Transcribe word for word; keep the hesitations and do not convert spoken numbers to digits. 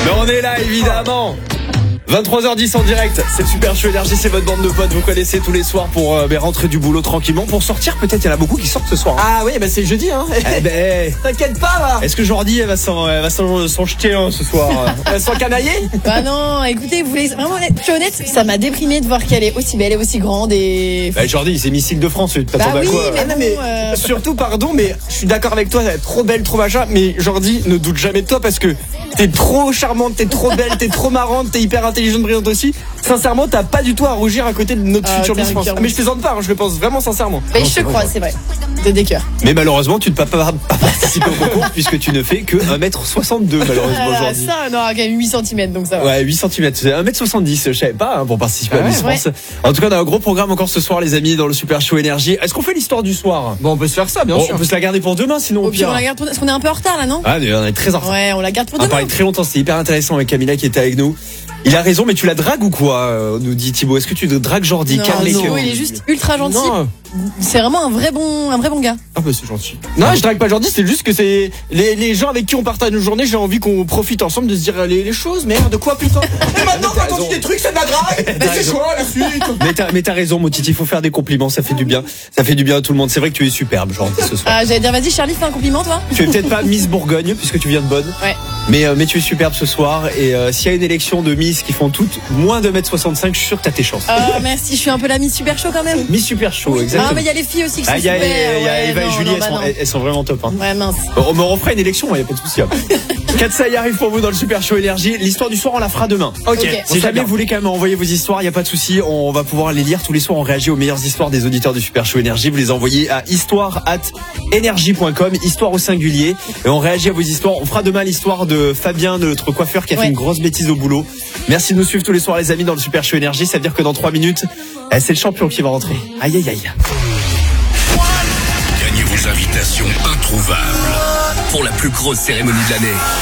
Mais on est là évidemment. vingt-trois heures dix en direct, c'est le Super Show Énergie, c'est votre bande de potes, vous connaissez tous les soirs pour euh, ben, rentrer du boulot tranquillement, pour sortir peut-être, il y en a beaucoup qui sortent ce soir. Hein. Ah oui, bah c'est jeudi hein. Eh ben, t'inquiète pas là. Est-ce que Jordi elle va s'en, elle va s'en, s'en jeter un ce soir? Elle va s'en canailler? Bah non, écoutez, vous voulez vraiment honnête, je suis honnête, ça m'a déprimé de voir qu'elle est aussi belle et aussi grande et. Bah Jordi, c'est missile de France, tu t'attends Bah à oui, quoi? mais Ah non, mais euh... surtout pardon, mais je suis d'accord avec toi, elle est trop belle, trop machin, mais Jordi, ne doute jamais de toi parce que t'es trop charmante, t'es trop belle, t'es trop marrante, t'es hyper intelligente, brillante aussi. Sincèrement, t'as pas du tout à rougir à côté de notre Ah, future t'es Miss un France. cœur. Ah, mais je plaisante pas, hein, je le pense vraiment sincèrement. Mais je te crois, c'est vrai. De des cœurs. Mais malheureusement, tu ne peux pas, pas participer au concours puisque tu ne fais que un mètre soixante-deux malheureusement Ah, aujourd'hui. ça, non, quand même huit centimètres, donc ça va. Ouais, huit centimètres, c'est un mètre soixante-dix, je savais pas, hein, pour participer Ah à Miss ouais, France. En tout cas, on a un gros programme encore ce soir, les amis, dans le Super Show Énergie. Est-ce qu'on fait l'histoire du soir? Bon, on peut se faire ça, bien Bon, sûr. on peut se la garder pour demain, sinon Au au pire, pire. on la garde pour. Parce qu'on est un peu en retard là, non? Ah, mais on est très en retard. Ouais, on la garde pour On a demain. parlé très longtemps, c'était hyper intéressant avec Camilla qui était avec nous. Il a raison, mais tu la dragues ou quoi, euh, nous dit Thibaut? Est-ce que tu dragues Jordi? Non, Calme les non, cœurs. il est juste ultra gentil. Non. C'est vraiment un vrai bon, un vrai bon gars. Ah bah c'est gentil. Non, je drague pas Jordi, c'est juste que c'est les, les gens avec qui on partage nos journées, j'ai envie qu'on profite ensemble de se dire les, les choses. Merde, quoi putain? Et maintenant t'as quand on raison. dit des trucs, c'est de la drague. Mais c'est raison. quoi la suite? Mais t'as, mais t'as raison, mon Titi, il faut faire des compliments, ça fait du bien. Ça fait du bien à tout le monde. C'est vrai que tu es superbe, Jordi, ce soir. Ah, j'allais dire, vas-y, Charlie, fais un compliment, toi. Tu es peut-être pas Miss Bourgogne, puisque tu viens de Bonne. Ouais. Mais, euh, mais tu es superbe ce soir. Et euh, s'il y a une élection de Miss qui font toutes moins de un mètre soixante-cinq, je suis sûr que t'as tes chances. Ah, merci, je suis un peu la Miss super chaud quand même. Miss Super Show, exactement. Ah, mais il y a les filles aussi qui sont Ah, il y a, super. il y a- il y a ouais, Eva et non, Julie, non, elles, bah sont, non. elles, elles sont vraiment top. Hein. Ouais, mince. Bon, on me refera une élection, il n'y a pas de souci. Hein. Katsa y arrive pour vous dans le Super Show Énergie. L'histoire du soir, on la fera demain. Ok. Ok. Si jamais vous voulez quand même envoyer vos histoires, il n'y a pas de souci. On va pouvoir les lire tous les soirs. On réagit aux meilleures histoires des auditeurs du Super Show Énergie. Vous les envoyez à histoire arobase énergie point com, histoire au singulier. Et on réagit à vos histoires. On fera demain l'histoire de Fabien, de notre coiffeur qui a Ouais. fait une grosse bêtise au boulot. Merci de nous suivre tous les soirs, les amis, dans le Super Show Énergie. Ça veut dire que dans trois minutes, eh, c'est le champion qui va rentrer. Aïe, aïe, aïe. Gagnez vos invitations introuvables pour la plus grosse cérémonie de l'année.